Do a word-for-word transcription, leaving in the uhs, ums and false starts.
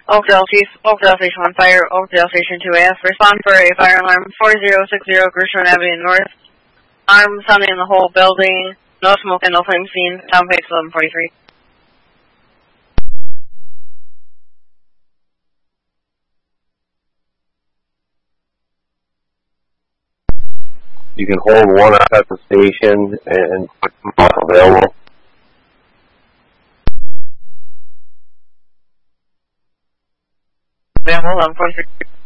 Oakdale Chief, Oakdale Station one Fire, Oakdale Station two A F. Respond for a fire alarm four zero six zero Gershwin Avenue North. Arm sounding in the whole building. No smoke and no flame seen. Town face eleven forty-three. You can hold one at the station and put them off available. eleven forty-three.